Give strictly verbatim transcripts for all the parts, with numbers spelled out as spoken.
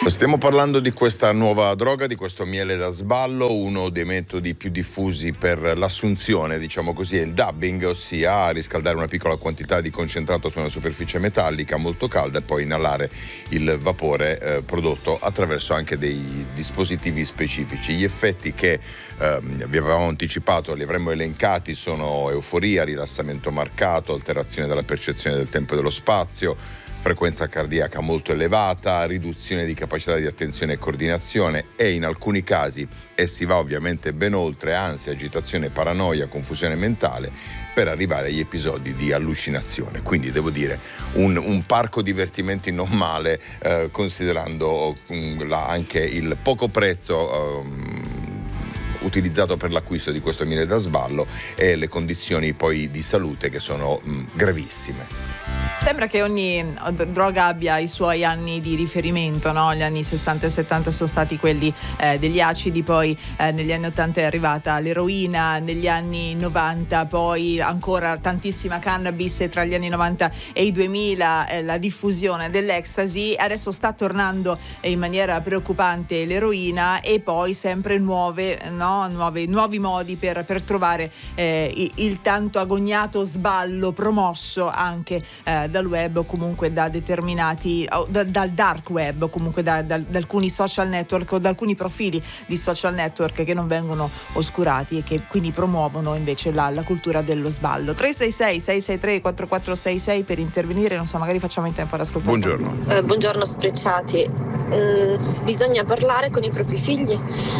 Stiamo parlando di questa nuova droga, di questo miele da sballo. Uno dei metodi più diffusi per l'assunzione, diciamo così, è il dubbing, ossia riscaldare una piccola quantità di concentrato su una superficie metallica molto calda e poi inalare il vapore eh, prodotto attraverso anche dei dispositivi specifici. Gli effetti che eh, vi avevamo anticipato, li avremmo elencati, sono euforia, rilassamento marcato, alterazione della percezione del tempo e dello spazio, frequenza cardiaca molto elevata, riduzione di capacità di attenzione e coordinazione, e in alcuni casi, e si va ovviamente ben oltre, ansia, agitazione, paranoia, confusione mentale, per arrivare agli episodi di allucinazione. Quindi devo dire un, un parco divertimenti non male, eh, considerando um, la, anche il poco prezzo um, utilizzato per l'acquisto di questo miele da sballo e le condizioni poi di salute che sono um, gravissime. Sembra che ogni droga abbia i suoi anni di riferimento, no? Gli anni sessanta e settanta sono stati quelli eh, degli acidi, poi eh, negli anni ottanta è arrivata l'eroina, negli anni novanta poi ancora tantissima cannabis, e tra gli anni novanta e i duemila eh, la diffusione dell'ecstasy. Adesso sta tornando in maniera preoccupante l'eroina, e poi sempre nuove, no? nuove nuovi modi per, per trovare eh, il, il tanto agognato sballo promosso anche eh, dal web, o comunque da determinati o da, dal dark web, o comunque da, da, da alcuni social network o da alcuni profili di social network che non vengono oscurati e che quindi promuovono invece la, la cultura dello sballo. Tre sei sei sei sei tre quattro quattro sei sei per intervenire, non so, magari facciamo in tempo ad ascoltare. Buongiorno. Eh, buongiorno Sfrecciati. Mm, bisogna parlare con i propri figli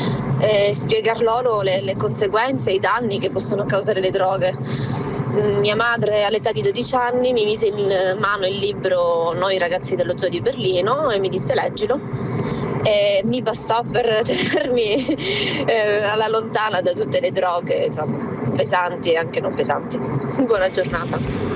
e spiegar loro le, le conseguenze e i danni che possono causare le droghe. Mia madre all'età di dodici anni mi mise in mano il libro Noi ragazzi dello zoo di Berlino e mi disse leggilo, e mi bastò per tenermi eh, alla lontana da tutte le droghe, insomma, pesanti e anche non pesanti. Buona giornata.